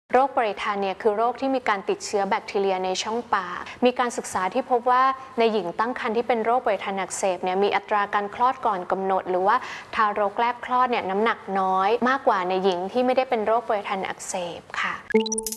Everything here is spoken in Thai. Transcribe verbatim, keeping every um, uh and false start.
โรคปริทันเนี่ยคือโรคที่มีการติดเชื้อแบคทีเรียในช่องปากมีการศึกษาที่พบว่าในหญิงตั้งครรภ์ที่เป็นโรคปริทันอักเสบเนี่ยมีอัตราการคลอดก่อนกำหนดหรือว่าทารกแรกคลอดเนี่ยน้ำหนักน้อยมากกว่าในหญิงที่ไม่ได้เป็นโรคปริทันอักเสบค่ะ